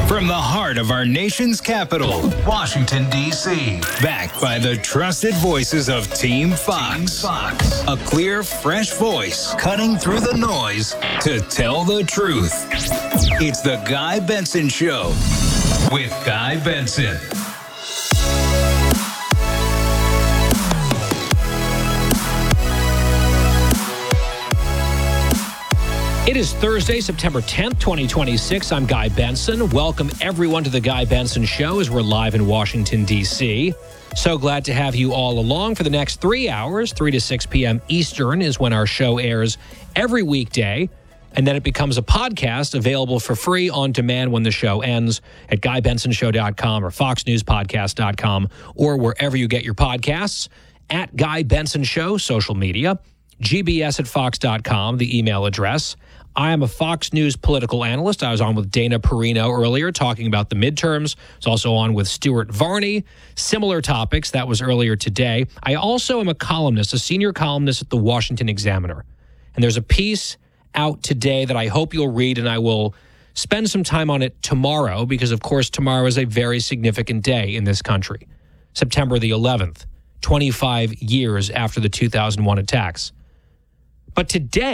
From the heart of our nation's capital, Washington, D.C. Backed by the trusted voices of Team Fox. A clear, fresh voice cutting through the noise to tell the truth. It's the Guy Benson Show with Guy Benson. It is Thursday, September 10th, 2026. I'm Guy Benson. Welcome, everyone, to the Guy Benson Show as we're live in Washington, D.C. So glad to have you all along for the next 3 hours. 3 to 6 p.m. Eastern is when our show airs every weekday. And then it becomes a podcast available for free on demand when the show ends at GuyBensonShow.com or FoxNewsPodcast.com or wherever you get your podcasts. At Guy Benson Show, social media. GBS at Fox.com, the email address. I am a Fox News political analyst. I was on with Dana Perino earlier talking about the midterms. I was also on with Stuart Varney. Similar topics. That was earlier today. I also am a columnist, a senior columnist at the Washington Examiner. And there's a piece out today that I hope you'll read, and I will spend some time on it tomorrow because, of course, tomorrow is a very significant day in this country. September the 11th, 25 years after the 2001 attacks. But today,